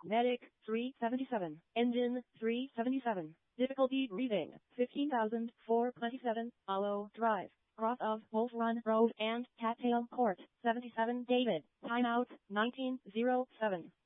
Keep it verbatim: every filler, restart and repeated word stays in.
Medic, three seventy-seven. Engine, three seventy-seven. Difficulty reading, fifteen thousand four hundred twenty-seven. Hollow Drive. Cross of Wolf Run Road and Cattail Court, seventy-seven David. Timeout, nineteen oh seven.